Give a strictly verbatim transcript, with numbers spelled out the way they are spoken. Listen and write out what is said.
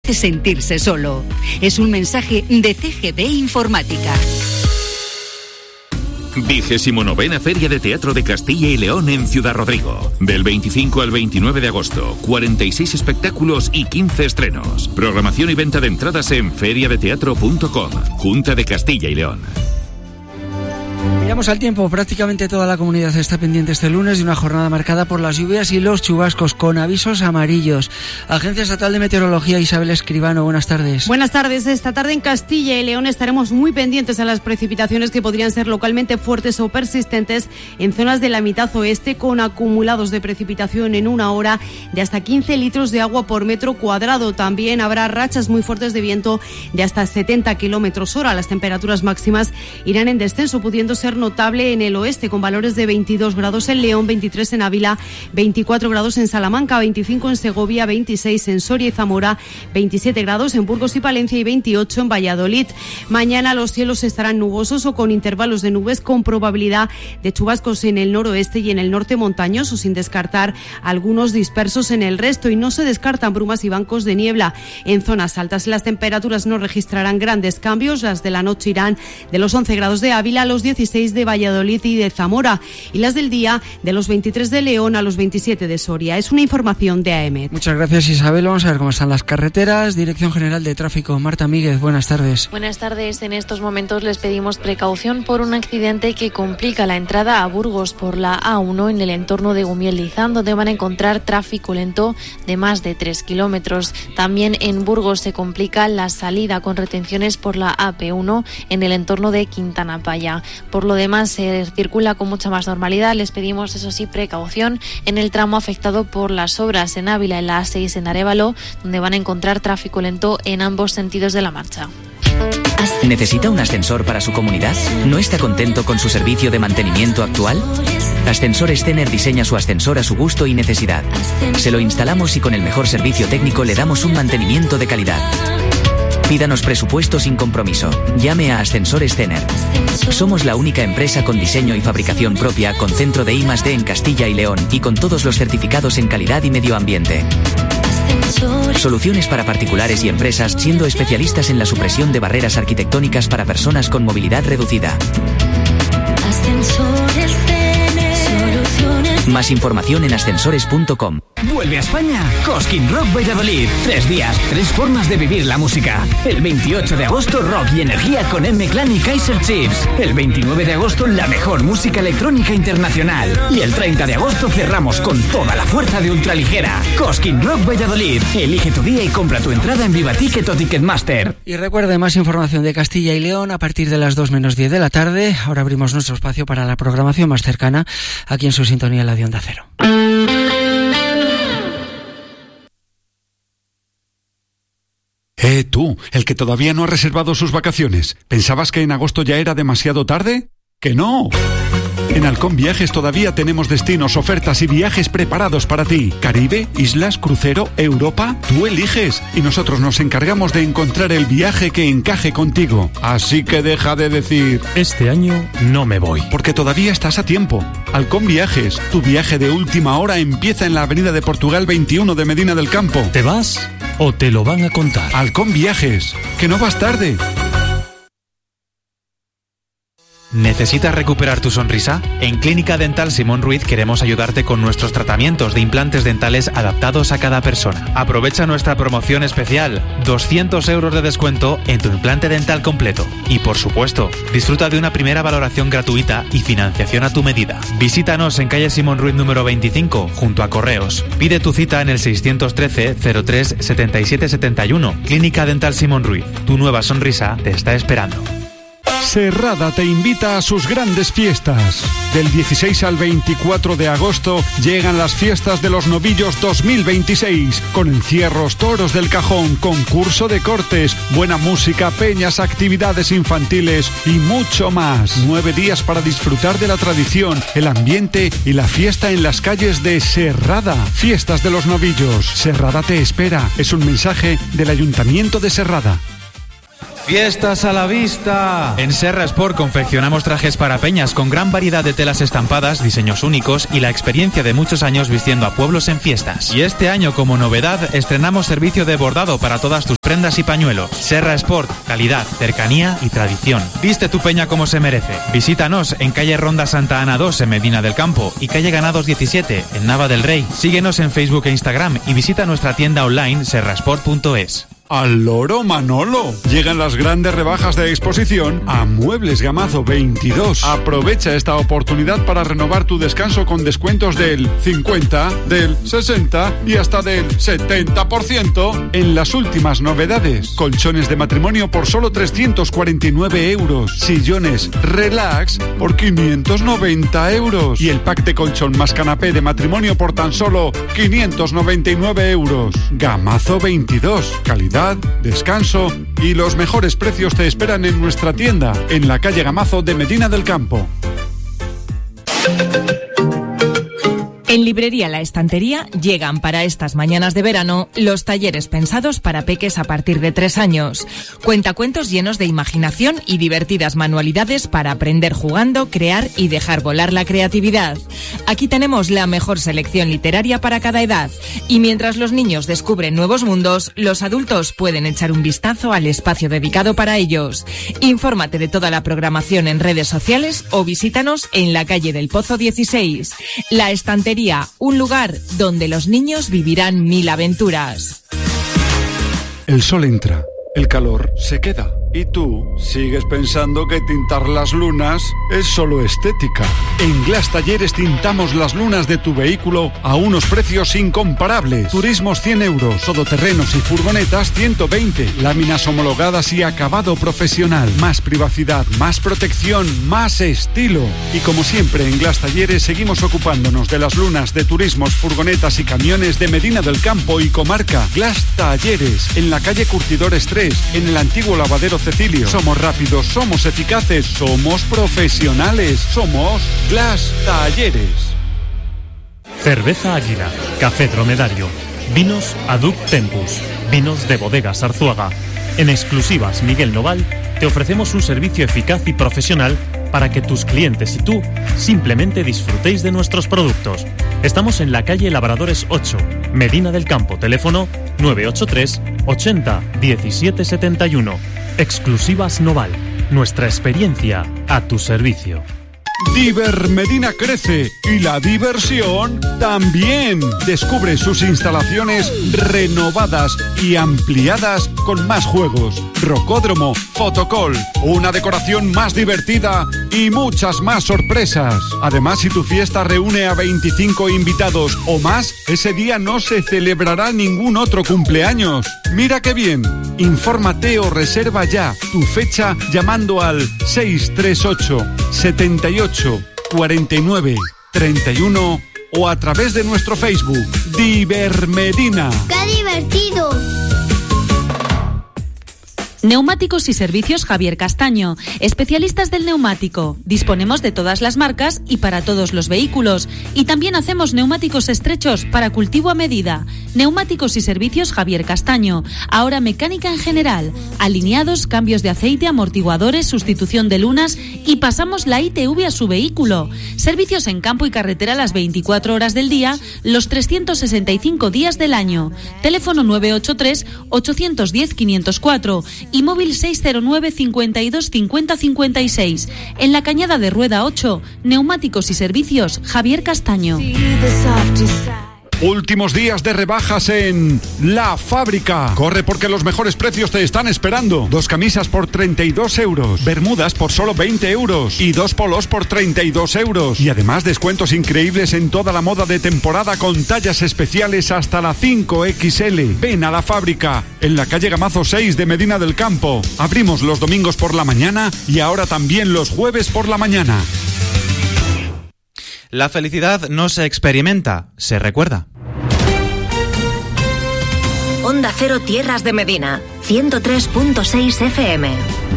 hace sentirse solo. Es un mensaje de C G B Informática. Vigésimo novena Feria de Teatro de Castilla y León en Ciudad Rodrigo. Del veinticinco al veintinueve de agosto, cuarenta y seis espectáculos y quince estrenos. Programación y venta de entradas en feria de teatro punto com. Junta de Castilla y León. Miramos al tiempo. Prácticamente toda la comunidad está pendiente este lunes de una jornada marcada por las lluvias y los chubascos con avisos amarillos. Agencia Estatal de Meteorología, Isabel Escribano, buenas tardes. Buenas tardes. Esta tarde en Castilla y León estaremos muy pendientes a las precipitaciones que podrían ser localmente fuertes o persistentes en zonas de la mitad oeste, con acumulados de precipitación en una hora de hasta quince litros de agua por metro cuadrado. También habrá rachas muy fuertes de viento de hasta setenta kilómetros hora. Las temperaturas máximas irán en descenso, pudiendo ser notable en el oeste, con valores de veintidós grados en León, veintitrés en Ávila, veinticuatro grados en Salamanca, veinticinco en Segovia, veintiséis en Soria y Zamora, veintisiete grados en Burgos y Palencia y veintiocho en Valladolid. Mañana los cielos estarán nubosos o con intervalos de nubes, con probabilidad de chubascos en el noroeste y en el norte montañoso, sin descartar algunos dispersos en el resto, y no se descartan brumas y bancos de niebla en zonas altas. Las temperaturas no registrarán grandes cambios. Las de la noche irán de los once grados de Ávila a los dieciséis de Valladolid y de Zamora, y las del día de los veintitrés de León a los veintisiete de Soria. Es una información de A E M E T. Muchas gracias, Isabel. Vamos a ver cómo están las carreteras. Dirección General de Tráfico, Marta Míguez, buenas tardes. Buenas tardes. En estos momentos les pedimos precaución por un accidente que complica la entrada a Burgos por la A uno en el entorno de Gumiel-Lizán, donde van a encontrar tráfico lento de más de tres kilómetros. También en Burgos se complica la salida con retenciones por la A P uno en el entorno de Quintana Paya. Por lo demás, se circula con mucha más normalidad. Les pedimos, eso sí, precaución en el tramo afectado por las obras en Ávila, en la A seis en Arévalo, donde van a encontrar tráfico lento en ambos sentidos de la marcha. ¿Necesita un ascensor para su comunidad? ¿No está contento con su servicio de mantenimiento actual? Ascensores Stener diseña su ascensor a su gusto y necesidad. Se lo instalamos y con el mejor servicio técnico le damos un mantenimiento de calidad. Pídanos presupuesto sin compromiso. Llame a Ascensores Stener. Somos la única empresa con diseño y fabricación propia, con centro de I más D en Castilla y León y con todos los certificados en calidad y medio ambiente. Soluciones para particulares y empresas, siendo especialistas en la supresión de barreras arquitectónicas para personas con movilidad reducida. Más información en ascensores punto com. Vuelve a España Cosquín Rock Valladolid. Tres días, tres formas de vivir la música. El veintiocho de agosto, rock y energía con M-Clan y Kaiser Chiefs. El veintinueve de agosto, la mejor música electrónica internacional. Y el treinta de agosto cerramos con toda la fuerza de ultraligera. Cosquín Rock Valladolid. Elige tu día y compra tu entrada en Viva Ticket o Ticketmaster. Y recuerde, más información de Castilla y León a partir de las dos menos diez de la tarde. Ahora abrimos nuestro espacio para la programación más cercana, aquí en su sintonía, la de Onda Cero. Eh, tú, el que todavía no ha reservado sus vacaciones. ¿Pensabas que en agosto ya era demasiado tarde? ¡Que no! En Halcón Viajes todavía tenemos destinos, ofertas y viajes preparados para ti. Caribe, islas, crucero, Europa, tú eliges. Y nosotros nos encargamos de encontrar el viaje que encaje contigo. Así que deja de decir: este año no me voy. Porque todavía estás a tiempo. Halcón Viajes, tu viaje de última hora empieza en la Avenida de Portugal veintiuno de Medina del Campo. ¿Te vas o te lo van a contar? Halcón Viajes, que no vas tarde. ¿Necesitas recuperar tu sonrisa? En Clínica Dental Simón Ruiz queremos ayudarte con nuestros tratamientos de implantes dentales adaptados a cada persona. Aprovecha nuestra promoción especial, doscientos euros de descuento en tu implante dental completo. Y por supuesto, disfruta de una primera valoración gratuita y financiación a tu medida. Visítanos en calle Simón Ruiz número veinticinco, junto a Correos. Pide tu cita en el seiscientos trece, cero tres, setenta y siete setenta y uno. Clínica Dental Simón Ruiz. Tu nueva sonrisa te está esperando. Serrada te invita a sus grandes fiestas. Del dieciséis al veinticuatro de agosto llegan las fiestas de los novillos dos mil veintiséis, con encierros, toros del cajón, concurso de cortes, buena música, peñas, actividades infantiles y mucho más. Nueve días para disfrutar de la tradición, el ambiente y la fiesta en las calles de Serrada. Fiestas de los novillos. Serrada te espera. Es un mensaje del Ayuntamiento de Serrada. ¡Fiestas a la vista! En Serra Sport confeccionamos trajes para peñas con gran variedad de telas estampadas, diseños únicos y la experiencia de muchos años vistiendo a pueblos en fiestas. Y este año, como novedad, estrenamos servicio de bordado para todas tus prendas y pañuelos. Serra Sport, calidad, cercanía y tradición. Viste tu peña como se merece. Visítanos en calle Ronda Santa Ana dos en Medina del Campo y calle Ganados diecisiete en Nava del Rey. Síguenos en Facebook e Instagram y visita nuestra tienda online serrasport punto es. Al loro Manolo. Llegan las grandes rebajas de exposición a Muebles Gamazo veintidós. Aprovecha esta oportunidad para renovar tu descanso con descuentos del cincuenta, del sesenta y hasta del setenta por ciento en las últimas novedades. Colchones de matrimonio por solo trescientos cuarenta y nueve euros. Sillones Relax por quinientos noventa euros. Y el pack de colchón más canapé de matrimonio por tan solo quinientos noventa y nueve euros. Gamazo veintidós. Calidad, descanso y los mejores precios te esperan en nuestra tienda, en la calle Gamazo de Medina del Campo. En Librería La Estantería llegan para estas mañanas de verano los talleres pensados para peques a partir de tres años. Cuentacuentos llenos de imaginación y divertidas manualidades para aprender jugando, crear y dejar volar la creatividad. Aquí tenemos la mejor selección literaria para cada edad. Y mientras los niños descubren nuevos mundos, los adultos pueden echar un vistazo al espacio dedicado para ellos. Infórmate de toda la programación en redes sociales o visítanos en la calle del Pozo dieciséis. La Estantería, un lugar donde los niños vivirán mil aventuras. El sol entra, el calor se queda. Y tú sigues pensando que tintar las lunas es solo estética. En Glass Talleres tintamos las lunas de tu vehículo a unos precios incomparables. Turismos cien euros, todoterrenos y furgonetas ciento veinte. Láminas homologadas y acabado profesional. Más privacidad, más protección, más estilo. Y como siempre en Glass Talleres seguimos ocupándonos de las lunas de turismos, furgonetas y camiones de Medina del Campo y comarca. Glass Talleres, en la calle Curtidores tres, en el antiguo lavadero Cecilio. Somos rápidos, somos eficaces, somos profesionales, somos Glass Talleres. Cerveza Águila, Café Dromedario, Vinos Aduc Tempus, Vinos de Bodegas Arzuaga. En exclusivas Miguel Noval te ofrecemos un servicio eficaz y profesional para que tus clientes y tú simplemente disfrutéis de nuestros productos. Estamos en la calle Labradores ocho, Medina del Campo, teléfono nueve ocho tres ochenta diecisiete setenta y uno. Exclusivas Noval, nuestra experiencia a tu servicio. Diver Medina crece y la diversión también. Descubre sus instalaciones renovadas y ampliadas con más juegos, rocódromo, fotocall, una decoración más divertida y muchas más sorpresas. Además, si tu fiesta reúne a veinticinco invitados o más, ese día no se celebrará ningún otro cumpleaños. Mira qué bien. Infórmate o reserva ya tu fecha llamando al seis tres ocho setenta y ocho cuarenta y nueve treinta y uno o a través de nuestro Facebook Divermedina. ¡Qué divertido! Neumáticos y Servicios Javier Castaño, especialistas del neumático. Disponemos de todas las marcas y para todos los vehículos. Y también hacemos neumáticos estrechos para cultivo a medida. Neumáticos y Servicios Javier Castaño. Ahora mecánica en general. Alineados, cambios de aceite, amortiguadores, sustitución de lunas y pasamos la I T V a su vehículo. Servicios en campo y carretera las veinticuatro horas del día, los trescientos sesenta y cinco días del año. Teléfono nueve ocho tres ocho uno cero cinco cero cuatro y móvil seis cero nueve cincuenta y dos cincuenta cincuenta y seis. En la Cañada de Rueda ocho, Neumáticos y Servicios Javier Castaño. Últimos días de rebajas en La Fábrica. Corre porque los mejores precios te están esperando. Dos camisas por treinta y dos euros. Bermudas por solo veinte euros. Y dos polos por treinta y dos euros. Y además descuentos increíbles en toda la moda de temporada con tallas especiales hasta la cinco equis ele. Ven a La Fábrica, en la calle Gamazo seis de Medina del Campo. Abrimos los domingos por la mañana y ahora también los jueves por la mañana. La felicidad no se experimenta, se recuerda. Onda Cero Tierras de Medina, ciento tres punto seis efe eme.